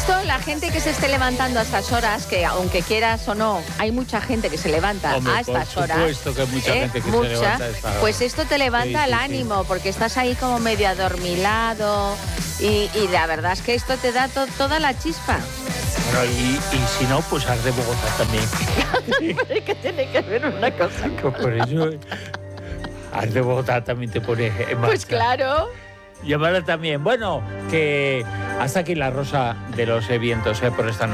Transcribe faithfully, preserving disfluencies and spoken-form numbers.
Esto, la gente que se esté levantando a estas horas, que aunque quieras o no, hay mucha gente que se levanta Hombre, a estas por horas. Por supuesto que hay mucha ¿eh? gente que mucha, se levanta a esta hora. Pues esto te levanta sí, el sí, ánimo, sí. porque estás ahí como medio adormilado y, y la verdad es que esto te da to, toda la chispa. Bueno, y, y si no, pues Ars de Bogotá también. Es que tiene que ver una cosa con Por eso, Ars de Bogotá también te pone en marcha. Pues claro. Llamarla también. Bueno, que hasta aquí la rosa de los vientos, ¿eh? Por esta noche.